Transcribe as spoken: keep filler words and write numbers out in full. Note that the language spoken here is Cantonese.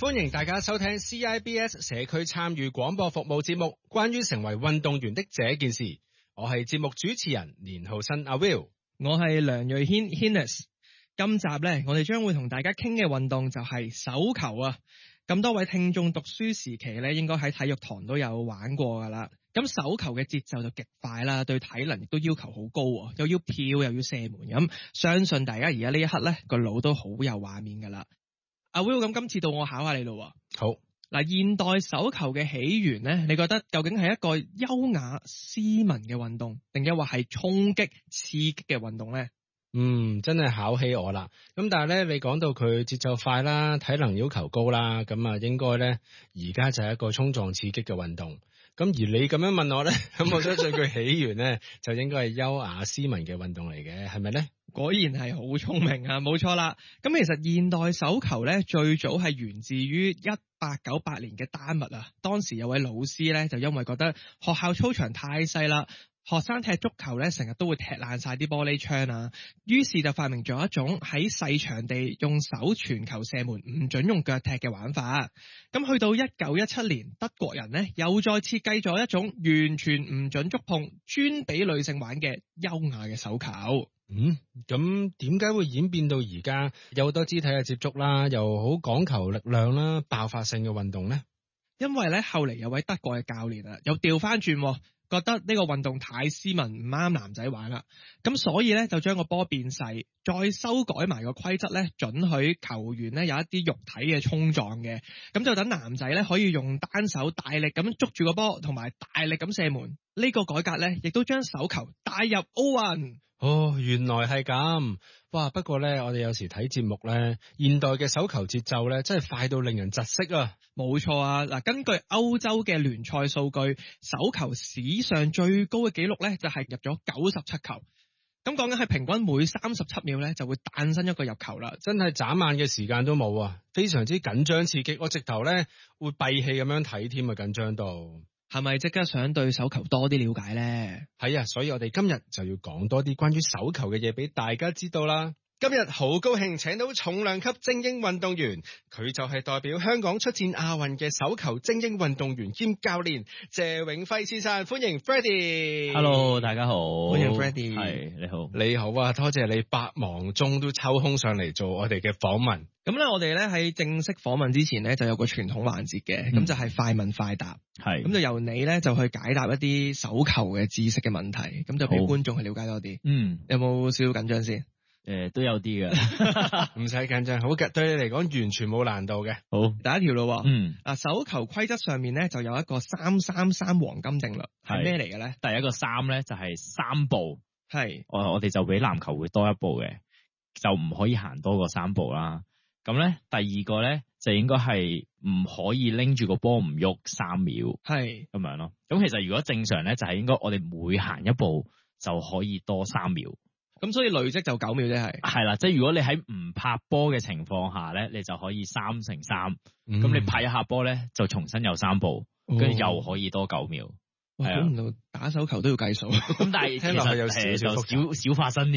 歡迎大家收聽 C I B S 社區參與廣播服務節目，關於成為運動員的這件事。我係節目主持人連浩新阿 Will， 我係梁瑞軒 Hennis。今集呢，我哋將會同大家傾嘅運動就係手球啊！咁多位聽眾讀書時期呢，應該喺體育堂都有玩過噶啦。咁手球嘅節奏就極快啦，對體能亦都要求好高，又要跳又要射門咁。相信大家而家呢一刻呢，個腦都好有畫面噶啦。阿 Will， 咁今次到我考下你咯。 好， 嗱，現代手球嘅起源呢，你覺得究竟係一個優雅斯文嘅運動，定抑或係衝擊刺激嘅運動呢？ 嗯，真係考起我啦。咁但係咧，你講到佢節奏快啦，體能要求高啦，咁啊，應該咧而家就係一個衝撞刺激嘅運動。咁而你咁樣問我咧，咁我相信佢起源咧就應該係優雅斯文嘅運動嚟嘅，係咪咧？ 果然係好聰明啊，冇錯啦。咁其實現代手球咧最早係源自於一八九八年嘅丹麥啊。當時有位老師咧就因為覺得學校操場太細啦，學生踢足球咧成日都會踢爛晒啲玻璃窗啊，於是就發明咗一種喺細場地用手傳球射門，唔准用腳踢嘅玩法。咁去到一九一七年，德國人呢又再設計咗一種完全唔准觸碰，專俾女性玩嘅優雅嘅手球。 嗯，咁點解會演變到而家有好多肢體嘅接觸啦，又好講求力量啦、爆發性嘅運動呢？ 因為咧後嚟有位德國嘅教練啊，又調翻轉，覺得呢個運動太斯文，唔啱男仔玩啦，咁所以咧就將個波變細，再修改埋個規則咧，准許球員咧有一啲肉體嘅衝撞嘅，咁就等男仔咧可以用單手大力咁捉住個波，同埋大力咁射門。呢個改革咧，亦都將手球帶入奧運。 哦，原來係咁。哇，不過咧，我哋有時睇節目咧，現代嘅手球節奏咧，真係快到令人窒息啊！ 冇錯啊，嗱，根據歐洲嘅聯賽數據，手球史上最高嘅紀錄咧，就係入咗九十七球。咁講緊係平均每三十七秒咧，就會誕生一個入球啦。真係眨眼嘅時間都冇啊，非常之緊張刺激，我直頭咧會閉氣咁樣睇添啊，緊張到。 係咪即刻想對手球多啲了解呢？ 係啊，所以我哋今日就要講多啲關於手球嘅嘢俾大家知道啦。今日好高興請到重量級精英運動員，佢就係代表香港出戰亞運嘅手球精英運動員兼教練謝永輝先生，歡迎 Freddie。 Hello， 大家好， 歡迎 Freddie。 係，你好， 你好啊，多謝你百忙中都抽空上嚟做我哋嘅訪問。 咁咧，我哋咧喺正式訪問之前咧，就有個傳統環節嘅，咁、嗯、就係快問快答。 係， 咁就由你咧就去解答一啲手球嘅知識嘅問題，咁就俾觀眾去了解多啲。嗯，有冇少少緊張先？ 誒、呃，都有啲嘅， 唔使緊張，好嘅，對你嚟講完全冇難度嘅。 好， 第一條咯， 嗯， 嗱，手球規則上面咧就有一個三三三黃金定律，係咩嚟嘅咧？ 第一個三咧就係三步， 係， 我我哋就比籃球會多一步嘅，就唔可以行多過三步啦。咁咧，第二個咧就應該係唔可以拎住個波唔喐三秒，係咁樣咯。咁其實如果正常咧，就係應該我哋每行一步就可以多三秒。 咁所以累積就九秒啫，係係啦，即係如果你喺唔拍波嘅情況下咧，你就可以三乘三，咁、嗯、你拍一下波咧就重新有三步，跟住、哦、又可以多九秒。 係啊，估唔到打手球都要計數， 咁但係聽落去有少少少少發生啲。